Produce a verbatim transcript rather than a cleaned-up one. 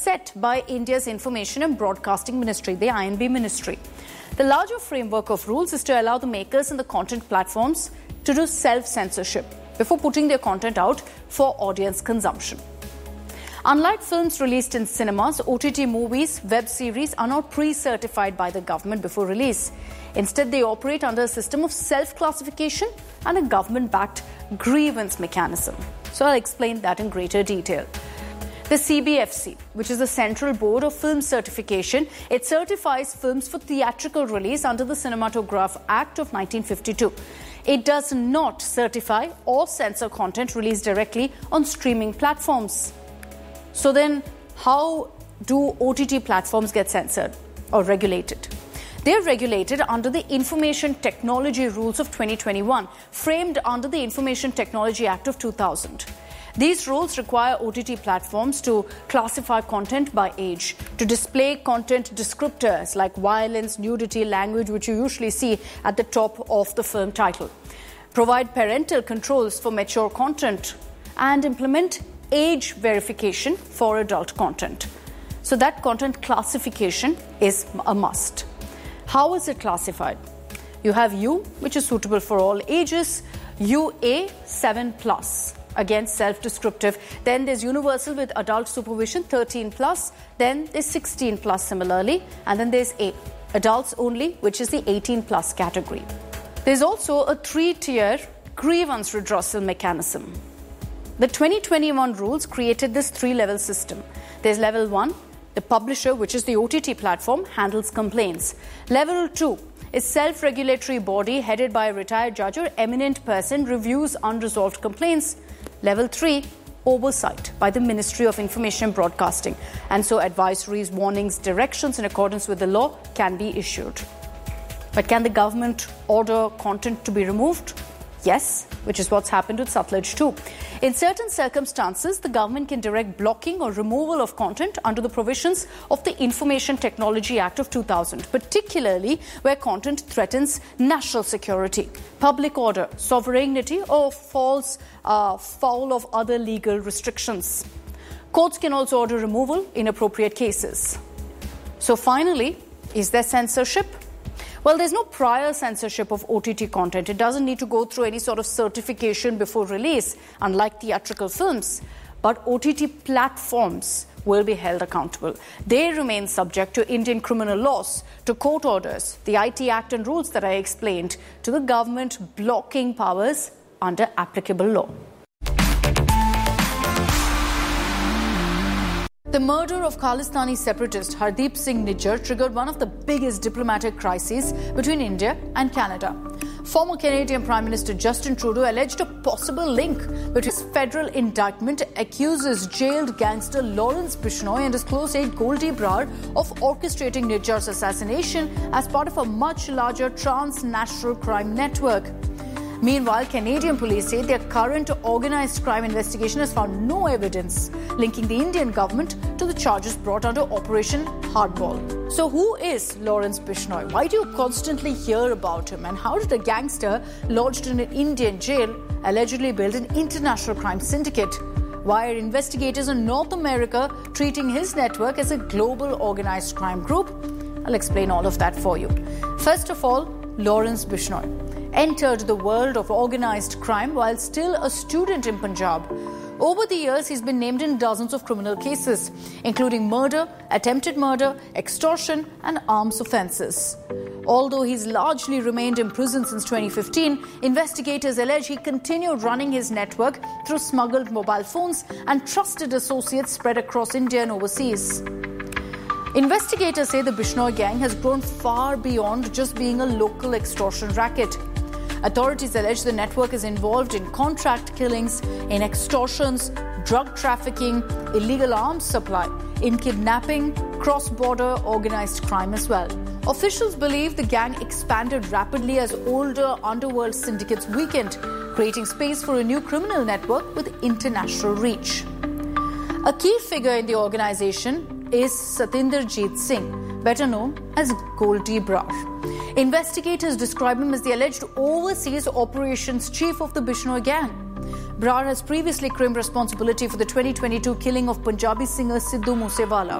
set by India's Information and Broadcasting Ministry, the I and B Ministry. The larger framework of rules is to allow the makers and the content platforms to do self-censorship before putting their content out for audience consumption. Unlike films released in cinemas, O T T movies, web series are not pre-certified by the government before release. Instead, they operate under a system of self-classification and a government-backed grievance mechanism. So I'll explain that in greater detail. The C B F C, which is the Central Board of Film Certification, it certifies films for theatrical release under the Cinematograph Act of nineteen fifty-two. It does not certify or censor content released directly on streaming platforms. So then, how do O T T platforms get censored or regulated? They're regulated under the Information Technology Rules of twenty twenty-one, framed under the Information Technology Act of two thousand. These rules require O T T platforms to classify content by age, to display content descriptors like violence, nudity, language, which you usually see at the top of the film title, provide parental controls for mature content, and implement age verification for adult content. So that content classification is a must. How is it classified? You have U, which is suitable for all ages, U A seven plus. Again, self-descriptive. Then there's universal with adult supervision, thirteen plus. Then there's sixteen plus similarly. And then there's A, adults only, which is the eighteen plus category. There's also a three-tier grievance redressal mechanism. The twenty twenty-one rules created this three-level system. There's level one, the publisher, which is the O T T platform, handles complaints. Level two is self-regulatory body headed by a retired judge or eminent person reviews unresolved complaints. Level three, oversight by the Ministry of Information and Broadcasting. And so advisories, warnings, directions in accordance with the law can be issued. But can the government order content to be removed? Yes, which is what's happened with Satluj too. In certain circumstances, the government can direct blocking or removal of content under the provisions of the Information Technology Act of two thousand, particularly where content threatens national security, public order, sovereignty, or falls uh, foul of other legal restrictions. Courts can also order removal in appropriate cases. So finally, is there censorship? Well, there's no prior censorship of O T T content. It doesn't need to go through any sort of certification before release, unlike theatrical films. But O T T platforms will be held accountable. They remain subject to Indian criminal laws, to court orders, the I T Act and rules that I explained, to the government blocking powers under applicable law. The murder of Khalistani separatist Hardeep Singh Nijjar triggered one of the biggest diplomatic crises between India and Canada. Former Canadian Prime Minister Justin Trudeau alleged a possible link between his federal indictment accuses jailed gangster Lawrence Bishnoi and his close aide Goldie Brar of orchestrating Nijjar's assassination as part of a much larger transnational crime network. Meanwhile, Canadian police say their current organised crime investigation has found no evidence linking the Indian government to the charges brought under Operation Hardball. So who is Lawrence Bishnoi? Why do you constantly hear about him? And how did a gangster lodged in an Indian jail allegedly build an international crime syndicate? Why are investigators in North America treating his network as a global organised crime group? I'll explain all of that for you. First of all, Lawrence Bishnoi entered the world of organised crime while still a student in Punjab. Over the years, he's been named in dozens of criminal cases, including murder, attempted murder, extortion, and arms offences. Although he's largely remained in prison since twenty fifteen, investigators allege he continued running his network through smuggled mobile phones and trusted associates spread across India and overseas. Investigators say the Bishnoi gang has grown far beyond just being a local extortion racket. Authorities allege the network is involved in contract killings, in extortions, drug trafficking, illegal arms supply, in kidnapping, cross-border organised crime as well. Officials believe the gang expanded rapidly as older underworld syndicates weakened, creating space for a new criminal network with international reach. A key figure in the organisation is Satinderjeet Singh, better known as Goldie Brar. Investigators describe him as the alleged overseas operations chief of the Bishnoi gang. Brar has previously claimed responsibility for the twenty twenty-two killing of Punjabi singer Sidhu Moosewala.